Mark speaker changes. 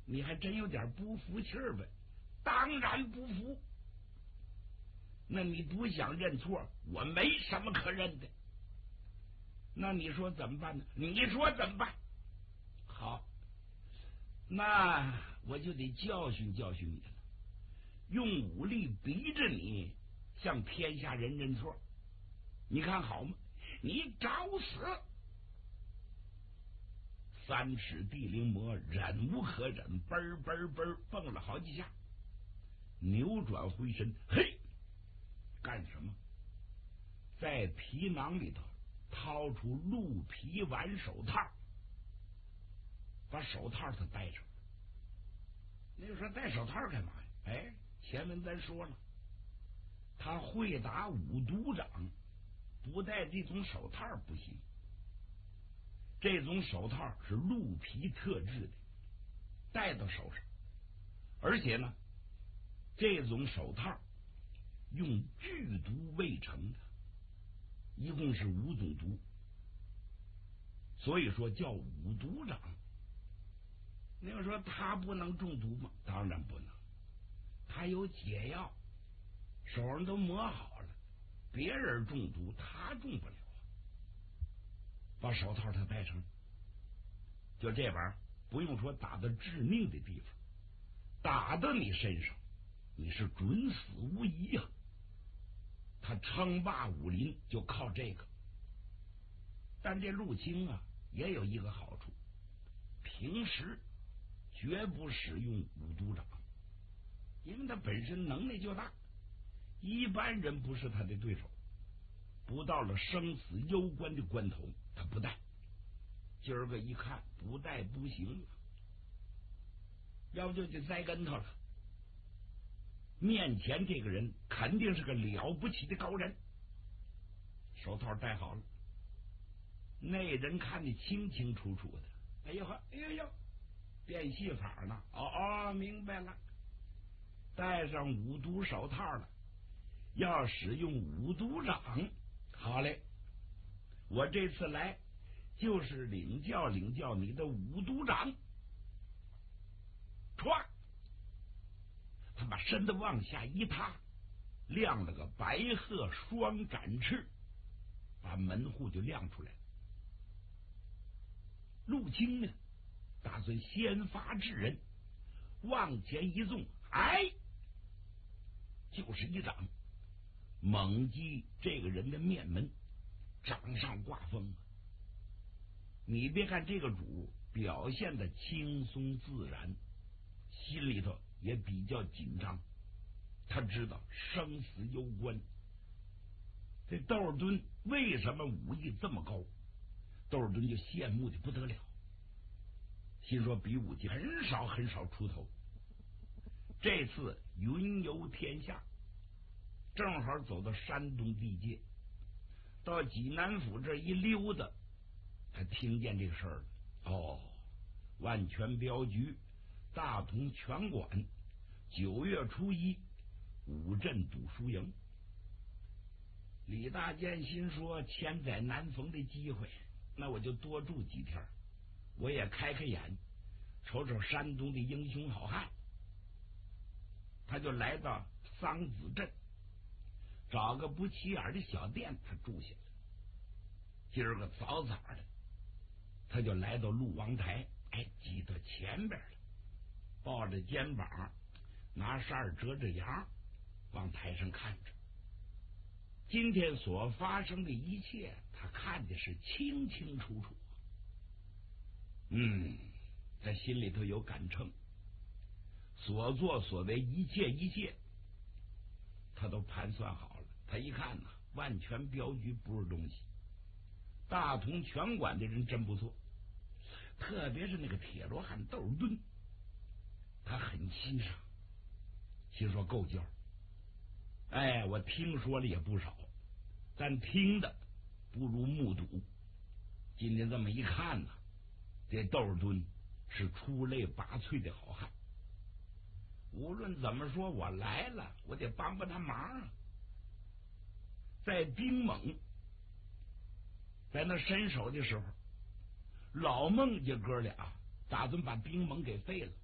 Speaker 1: 你还真有点不服气儿呗？当然不服。那你不想认错，我没什么可认的。那你说怎么办呢？你说怎么办？好，那我就得教训教训你了，用武力逼着你向天下人认错，你看好吗？你找死！3尺地灵魔忍无可忍，嘣嘣嘣蹦了好几下，扭转回身，嘿，干什么？在皮囊里头掏出鹿皮挽手套，把手套他戴上。你说戴手套干嘛呀？哎，前文咱说了，他会打五毒掌，不戴这种手套不行。这种手套是鹿皮特制的，戴到手上，而且呢，这种手套用剧毒未成的，一共是5种毒，所以说叫五毒掌。你要说他不能中毒吗？当然不能，他有解药，手上都磨好了，别人中毒他中不了。把手套他戴上，就这玩意儿不用说打到致命的地方，打到你身上你是准死无疑呀。他称霸武林就靠这个。但这陆青啊也有一个好处，平时绝不使用五毒掌，因为他本身能力就大，一般人不是他的对手。不到了生死攸关的关头，他不带。今儿个一看不带不行了，要不就得栽跟头了。面前这个人肯定是个了不起的高人。手套戴好了，那人看得清清楚楚的。哎呦呵，哎呦，变戏法呢？哦，明白了，戴上五毒手套了，要使用五毒掌。好嘞，我这次来就是领教领教你的五毒掌。唰，他把身子往下一踏，亮了个白鹤双展翅，把门户就亮出来了。陆青呢，打算先发制人，往前一纵，哎，就是一掌，猛击这个人的面门，掌上挂风啊！你别看这个主表现的轻松自然，心里头也比较紧张，他知道生死攸关。这窦尔敦为什么武艺这么高？窦尔敦就羡慕的不得了，心说比武技很少很少出头。这次云游天下，正好走到山东地界，到济南府这一溜达，他听见这个事儿了。哦，万全镖局大同拳馆9月初1五镇赌书营。李大坚心说千载难逢的机会，那我就多住几天，我也开开眼，瞅瞅山东的英雄好汉。他就来到桑梓镇，找个不起眼的小店他住下了。今儿个早早的他就来到鹿王台，哎，挤到前边了，抱着肩膀，拿扇折着羊，往台上看着。今天所发生的一切，他看的是清清楚楚。在心里头有杆秤，所作所为一切一切，他都盘算好了。他一看呢，万全镖局不是东西，大同拳馆的人真不错，特别是那个铁罗汉窦尔敦，他很欣赏，心说够劲儿。哎，我听说了也不少，但听的不如目睹。今天这么一看呢，这窦尔敦是出类拔萃的好汉。无论怎么说，我来了，我得帮帮他忙啊。在丁猛在那伸手的时候，老孟家哥俩打算把丁猛给废了。